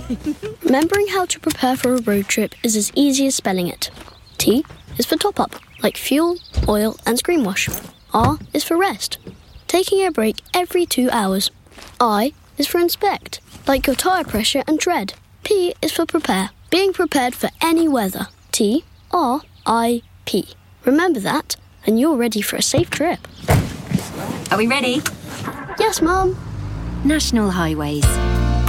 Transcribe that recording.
Remembering how to prepare for a road trip is as easy as spelling it. T is for top up, like fuel, oil and screen wash. R is for rest, taking a break every 2 hours. I is for inspect, like your tyre pressure and tread. P is for prepare, being prepared for any weather. T, R, I, P. Remember that, and you're ready for a safe trip. Are we ready? Yes, Mum. National Highways.